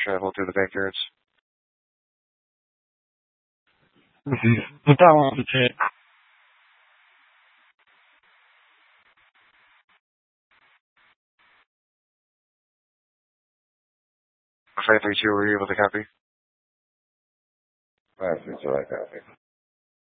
travel through the backyards. The balance of it. Five three two. Were you able to copy? 532, I copy.